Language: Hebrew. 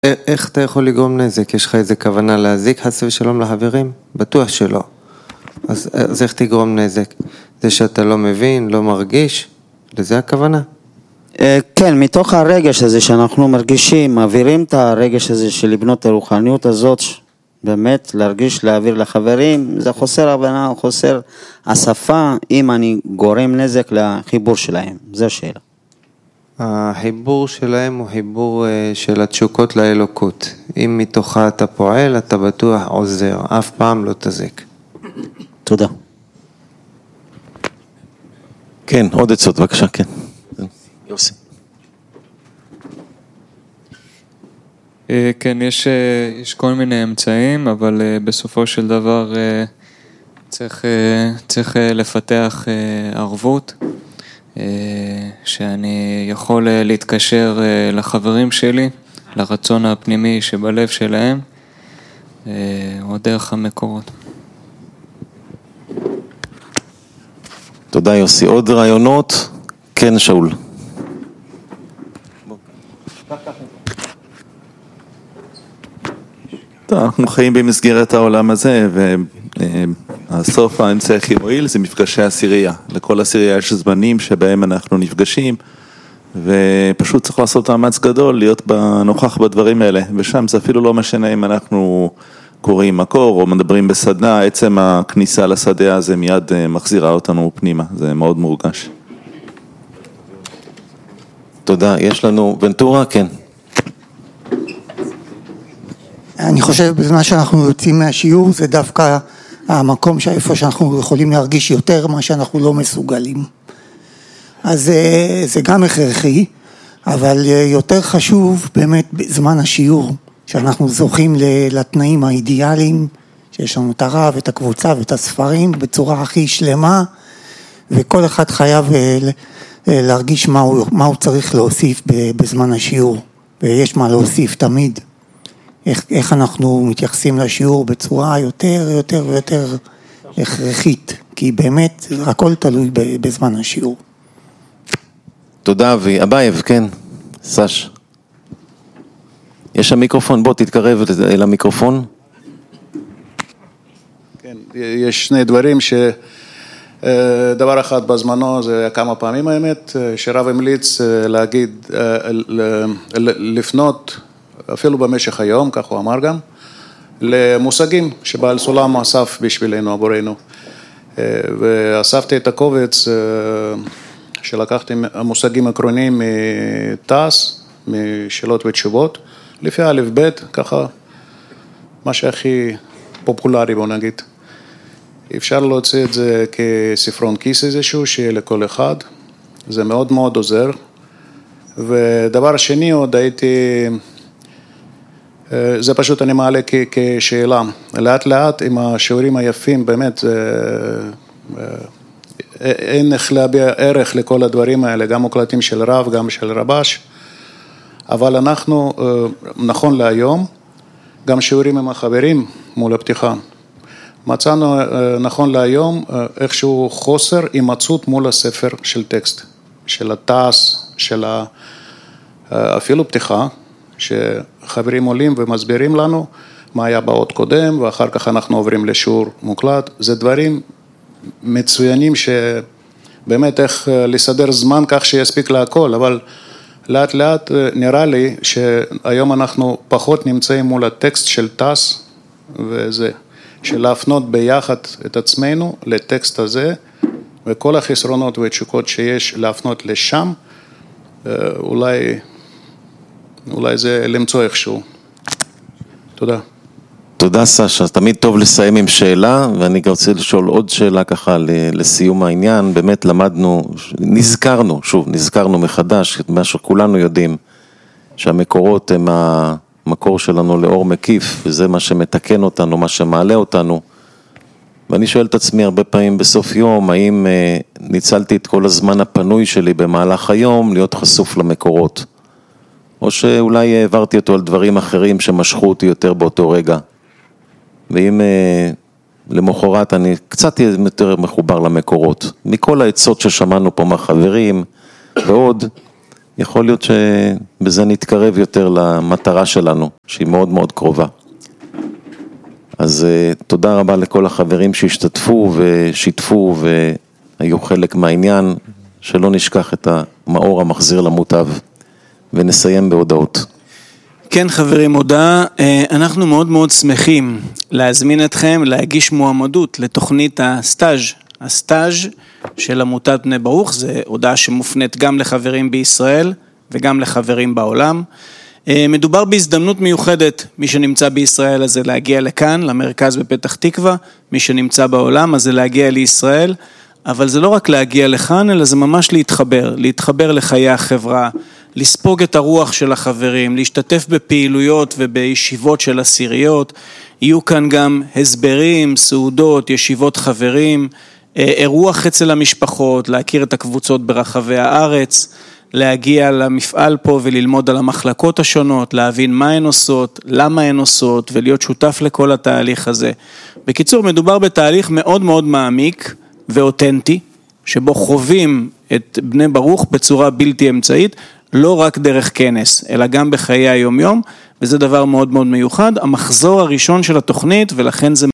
איך אתה יכול לגרום נזק? יש לך איזה כוונה להזיק חס ושלום לחברים? בטוח שלא. אז איך תגרום נזק? זה שאתה לא מבין, לא מרגיש? לזה הכוונה? כן, מתוך הרגש הזה שאנחנו מרגישים, מעבירים את הרגש הזה של לבנות הרוחניות הזאת, באמת להרגיש, להעביר לחברים, זה חוסר הבנה, חוסר השפה, אם אני גורם נזק לחיבור שלהם, זו השאלה. החיבור שלהם הוא חיבור של התשוקות לאלוקות. אם מתוכה אתה פועל, אתה בטוח עוזר, אף פעם לא תזיק. תודה. כן, עוד עצות, בבקשה, כן. יוסי. כן, יש כל מיני אמצעים, אבל בסופו של דבר צריך לפתח ערבות, שאני יכול להתקשר לחברים שלי, לרצון הפנימי שבלב שלהם, או דרך המקורות. תודה יוסי. עוד רעיונות? כן, שאול. אנחנו חיים במסגרת העולם הזה, והסוף האמצעי הכי מועיל זה מפגשי עשירייה. לכל עשירייה יש זמנים שבהם אנחנו נפגשים, ופשוט צריך לעשות מאמץ גדול להיות נוכח בדברים האלה, ושם זה אפילו לא משנה אם אנחנו קוראים מקור או מדברים בסדנה, עצם הכניסה לשדה הזה מיד מחזירה אותנו פנימה, זה מאוד מורגש. תודה. יש לנו ונטורה? כן. אני חושב בזמן שאנחנו יוצאים מהשיעור זה דווקא המקום איפה שאנחנו יכולים להרגיש יותר מה שאנחנו לא מסוגלים. אז זה גם הכרחי, אבל יותר חשוב באמת בזמן השיעור שאנחנו זוכים לתנאים האידיאליים, שיש לנו את הרב, את הקבוצה ואת הספרים בצורה הכי שלמה, וכל אחד חייב להרגיש מה הוא צריך להוסיף בזמן השיעור, ויש מה להוסיף תמיד. איך אנחנו מתייחסים לשיעור בצורה יותר ויותר הכרחית, כי באמת הכל תלוי בזמן השיעור. תודה אבי. אבייב, כן. סש. יש שם מיקרופון, בוא תתקרב אל המיקרופון. כן, יש שני דברים דבר אחד בזמנו, זה כמה פעמים האמת, שרב המליץ להגיד, לפנות אפילו במשך היום, כך הוא אמר גם, למושגים שבעל סולם אסף בשבילנו, עבורנו. ואספתי את הקובץ שלקחתי המושגים עקרוניים מתעש, משאלות ותשובות, לפי א' ב', ככה, מה שהכי פופולרי בוא נגיד. אפשר להוציא את זה כספרון כיס איזשהו, שיהיה לכל אחד, זה מאוד מאוד עוזר. ודבר שני עוד זה פשוט אני מעלה כשאלה, לאט לאט עם השיעורים היפים, באמת, אין איך להביע ערך לכל הדברים האלה, גם מוקלטים של רב, גם של רבש, אבל אנחנו, נכון להיום, גם שיעורים עם החברים מול הפתיחה, מצאנו נכון להיום איכשהו חוסר הימצאות מול הספר של טקסט, של התעש, של אפילו פתיחה, שחברים עולים ומסבירים לנו מה היה באות קודם, ואחר כך אנחנו עוברים לשיעור מוקלט. זה דברים מצוינים שבאמת איך לסדר זמן כך שיספיק להכל, אבל לאט לאט נראה לי שהיום אנחנו פחות נמצאים מול הטקסט של טס, וזה של להפנות ביחד את עצמנו לטקסט הזה, וכל החסרונות והתשוקות שיש להפנות לשם, אולי זה למצוא איכשהו. תודה. תודה סשה, תמיד טוב לסיים עם שאלה, ואני רוצה לשאול עוד שאלה ככה לסיום העניין. באמת נזכרנו מחדש את מה שכולנו יודעים, שהמקורות הם המקור שלנו לאור מקיף, וזה מה שמתקן אותנו, מה שמעלה אותנו. ואני שואל את עצמי הרבה פעמים בסוף יום, האם ניצלתי את כל הזמן הפנוי שלי במהלך היום להיות חשוף למקורות, או שאולי העברתי אותו על דברים אחרים שמשכו אותי יותר באותו רגע. ואם למחרת אני קצת יותר מחובר למקורות, מכל העצות ששמענו פה מהחברים ועוד, יכול להיות שבזה נתקרב יותר למטרה שלנו, שהיא מאוד מאוד קרובה. אז תודה רבה לכל החברים שהשתתפו ושיתפו והיו חלק מהעניין, שלא נשכח את המאור המחזיר למוטב, ונסיים בהודעות. כן חברים, הודעה, אנחנו מאוד מאוד שמחים להזמין אתכם להגיש מועמדות לתוכנית הסטאז' של עמותת בני ברוך, זה הודעה שמופנית גם לחברים בישראל וגם לחברים בעולם. מדובר בהזדמנות מיוחדת, מי שנמצא בישראל אז זה להגיע לכאן, למרכז בפתח תקווה, מי שנמצא בעולם אז זה להגיע לישראל, אבל זה לא רק להגיע לכאן, אלא זה ממש להתחבר לחיי החברה, לספוג את הרוח של החברים, להשתתף בפעילויות ובישיבות של עשיריות, יהיו כאן גם הסברים, סעודות, ישיבות חברים, אירוח אצל המשפחות, להכיר את הקבוצות ברחבי הארץ, להגיע למפעל פה וללמוד על המחלקות השונות, להבין מה הן עושות, למה הן עושות, ולהיות שותף לכל התהליך הזה. בקיצור, מדובר בתהליך מאוד מאוד מעמיק ואותנטי, שבו חווים את בני ברוך בצורה בלתי אמצעית, לא רק דרך כנס, אלא גם בחיי היום-יום, וזה דבר מאוד מאוד מיוחד. המחזור הראשון של התוכנית, ולכן זה